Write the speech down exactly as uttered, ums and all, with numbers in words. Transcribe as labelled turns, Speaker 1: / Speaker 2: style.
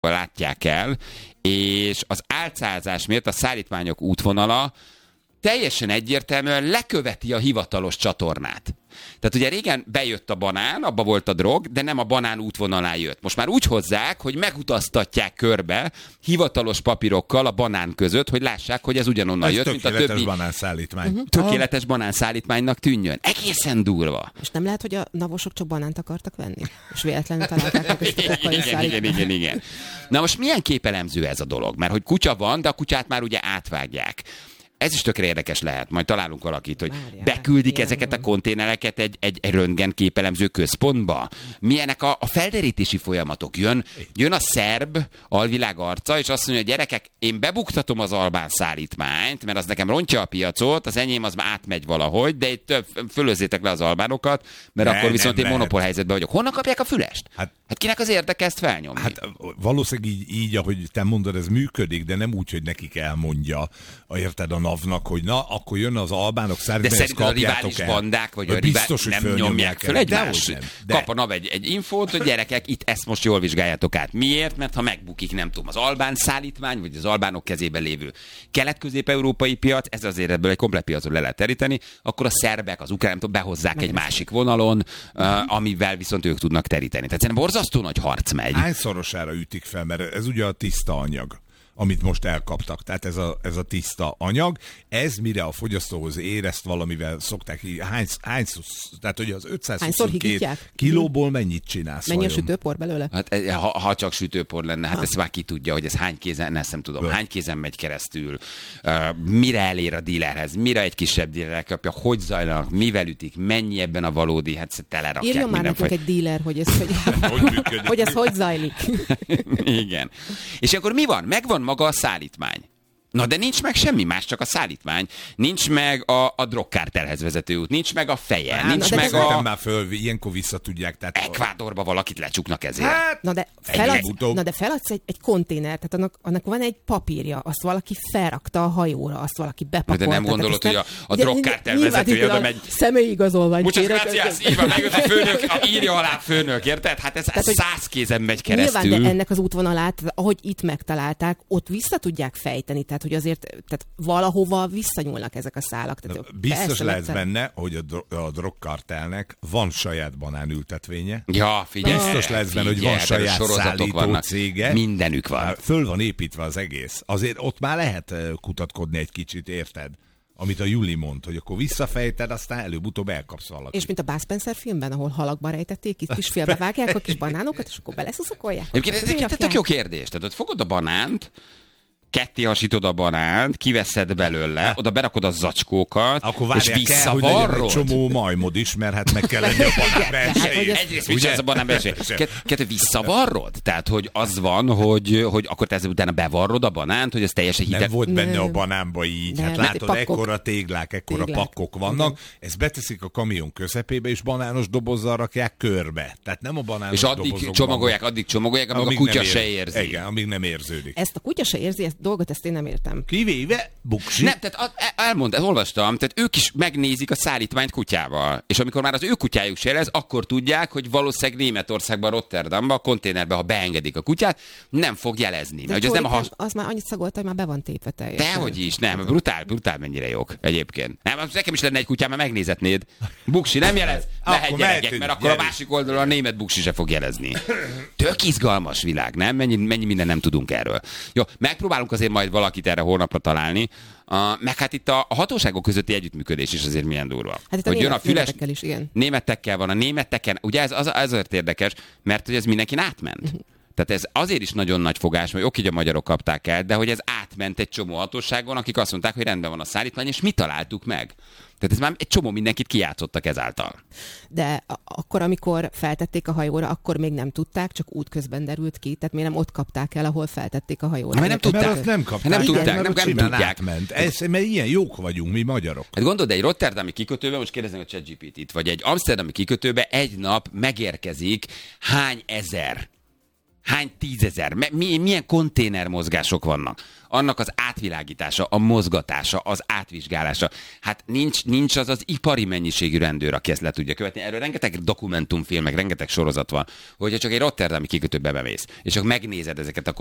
Speaker 1: látják el, és az álcázás miatt a szállítmányok útvonala teljesen egyértelműen leköveti a hivatalos csatornát. Tehát ugye régen bejött a banán, abba volt a drog, de nem a banán útvonalán jött. Most már úgy hozzák, hogy megutaztatják körbe hivatalos papírokkal a banán között, hogy lássák, hogy ez ugyanonnan ez jött, mint a többi.
Speaker 2: Tökéletes banánszállítmány.
Speaker 1: Uh-huh. Tökéletes banánszállítmánynak tűnjön. Egészen durva.
Speaker 3: És nem lehet, hogy a navosok csak banánt akartak venni? És véletlenül találták meg, és
Speaker 1: igen, igen, igen, igen. Na most milyen képelemző ez a dolog? Mert hogy kutya van, de a kutyát már ugye átvágják. Ez is tökre érdekes lehet, majd találunk valakit, hogy Várjál, beküldik ezeket van. a konténereket egy, egy, egy röntgenképelemző központba. Milyenek a, a felderítési folyamatok? Jön, jön a szerb alvilág arca, és azt mondja, hogy gyerekek, én bebuktatom az albán szállítmányt, mert az nekem rontja a piacot, az enyém az már átmegy valahogy, de itt fölözzétek le az albánokat, mert ne, akkor viszont én monopól helyzetben vagyok. Honnan kapják a fülest? Hát, hát kinek az érdeke ezt felnyomni?
Speaker 2: Hát valószínűleg így, így, ahogy te mondod, ez működik, de nem úgy, hogy nekik elmondja, érted, a NAV-nak, hogy na, akkor jön az albánok szállítmány,
Speaker 1: de szerinted a rivális el. bandák, vagy a rivális nem nyomják föl egymást? Kap a NAV egy, egy infót, hogy gyerekek, itt ezt most jól vizsgáljátok át. Miért? Mert ha megbukik, nem tudom, az albán szállítmány, vagy az albánok kezében lévő kelet-közép-európai piac, ez azért ebből egy komplet piacot le lehet teríteni, akkor a szerbek, az ukrán, nem tudom, behozzák meg egy másik vonalon, uh, amivel viszont ők tudnak teríteni. Tehát szerintem borzasztó nagy harc megy.
Speaker 2: Hányszorosára ütik fel, mert ez ugye a tiszta anyag, amit most elkaptak. Tehát ez a, ez a tiszta anyag, ez mire a fogyasztóhoz érezt valamivel szokták így, hány, hány, tehát ugye az ötszázhuszonkettő kilóból mennyit csinálsz?
Speaker 3: Mennyi a sütőpor belőle?
Speaker 1: Hát, ha, ha csak sütőpor lenne, hát ha. ezt már ki tudja, hogy ez hány kézen, ezt nem tudom, Ből. hány kézen megy keresztül, uh, mire elér a dílerhez, mire egy kisebb díler elkapja, hogy zajlanak, mivel ütik, mennyi ebben a valódi, hát telerakják.
Speaker 3: Írjon már nekünk egy díler, hogy ez hogy, hogy, hogy, ez hogy zajlik.
Speaker 1: Igen. És akkor mi van? Megvan maga a szállítmány. Na de nincs meg semmi más, csak a szállítmány. Nincs meg a, a drogkártelhez vezető út, nincs meg a feje, Há, nincs meg a...
Speaker 2: Nem már föl, ilyenkor vissza tudják. Tehát
Speaker 1: Ekvádorba valakit lecsuknak ezért.
Speaker 2: Hát,
Speaker 3: na, de feladsz, na de feladsz egy, egy konténer, tehát annak, annak van egy papírja, azt valaki felrakta a hajóra, azt valaki bepakolta.
Speaker 1: De nem gondolod, hogy a, a drogkártel vezetője oda megy...
Speaker 3: Személyigazolvány.
Speaker 1: Muchas gracias, így megjött a főnök, írja alá főnök, érted? Hát ez tehát, száz kézen megy keresztül.
Speaker 3: Nyilván, de ennek az útvonalát, ahogy itt megtalálták, ott vissza tudják fejteni, tehát hogy azért tehát valahova visszanyúlnak ezek a szálak. Tehát
Speaker 2: biztos lesz benne, hogy a, dro- a drogkartelnek van saját banánültetvénye.
Speaker 1: Ja, figyelj.
Speaker 2: Biztos lesz benne, hogy van saját szállító cége.
Speaker 1: Mindenük van.
Speaker 2: Föl van építve az egész. Azért ott már lehet kutatkodni egy kicsit, érted? Amit a Juli mond, hogy akkor visszafejted, aztán előbb-utóbb elkapsz valakit.
Speaker 3: És mint a Bud Spencer filmben, ahol halakban rejtették, itt is félbevágják a kis banánokat, és akkor beleszuszokolják.
Speaker 1: Egyébként ez tök jó kérdés. Tehát ott fogod a banánt, ketté hasítod a banánt, kiveszed belőle, oda berakod a zacskókat,
Speaker 2: akkor
Speaker 1: és visszavarrod.
Speaker 2: Egy csomó majmod is, mert hát meg kell lenni a banán belsejét.
Speaker 1: Egyrészt mit csinálsz a banán belsejét? Kettő visszavarrod? Tehát, hogy az van, hogy, hogy akkor te utána bevarrod a banánt, hogy ez teljesen hitet...
Speaker 2: Nem volt benne a banánba így. Hát látod, ekkora téglák, ekkora pakkok vannak, ezt beteszik a kamion közepébe, és banános dobozzal rakják körbe. Tehát nem a banános dobozokban. És addig csomagolják,
Speaker 1: addig csomagolják, amíg a kutya se érzi.
Speaker 2: Igen, amíg nem érződik.
Speaker 3: Ezt a kutya se érzi, ezt dolgot ezt én nem értem.
Speaker 2: Kivéve Buksi.
Speaker 1: Nem, tehát elmond, olvastam, tehát ők is megnézik a szállítmányt kutyával. És amikor már az ő kutyájuk se lesz, akkor tudják, hogy valószínűleg Németországban, Rotterdamban, a konténerbe, ha beengedik a kutyát, nem fog jelezni.
Speaker 3: De
Speaker 1: az, nem has...
Speaker 3: az már annyit szagolta, hogy már be van tépve teljesen.
Speaker 1: Dehogy is, nem, brutál, brutál mennyire jók egyébként. Nem, nekem is lenne egy kutyám, mert megnézetnéd. Buksi nem jelez, mehet gyerekek, mert akkor a másik oldalon a német Buksi se fog jelezni. Tök izgalmas világ, nem? Mennyi, mennyi minden nem tudunk erről. Jó, megpróbálunk azért majd valakit erre holnapra találni. Uh, meg hát itt a, a hatóságok közötti együttműködés is azért milyen durva.
Speaker 3: Hát itt a, német, a füles, németekkel is, igen.
Speaker 1: Németekkel van, a németeken, ugye ez az, azért érdekes, mert hogy ez mindenkin átment. Uh-huh. Tehát ez azért is nagyon nagy fogás, hogy oké, hogy a magyarok kapták el, de hogy ez átment egy csomó hatóságon, akik azt mondták, hogy rendben van a szállítmány, és mi találtuk meg. Tehát ez már egy csomó mindenkit kijátszottak ezáltal.
Speaker 3: De akkor, amikor feltették a hajóra, akkor még nem tudták, csak útközben derült ki, tehát miért nem ott kapták el, ahol feltették a hajóra.
Speaker 1: Mert nem tudták.
Speaker 2: Mert azt nem kapták.
Speaker 1: Nem tudták,
Speaker 2: igen,
Speaker 1: nem, nem, nem tudják.
Speaker 2: Átment. Ez, mert ilyen jók vagyunk, mi magyarok.
Speaker 1: Hát gondold, egy rotterdami kikötőben, most kérdezem a ChatGPT-t, vagy egy amsterdami kikötőbe egy nap megérkezik hány ezer Hány tízezer, mi, milyen konténermozgások vannak? Annak az átvilágítása, a mozgatása, az átvizsgálása. Hát nincs, nincs az az ipari mennyiségű rendőr, aki ezt le tudja követni. Erről rengeteg dokumentumfilmek, rengeteg sorozat van, hogyha csak egy rotterdami kikötőbe bemész, és csak megnézed ezeket a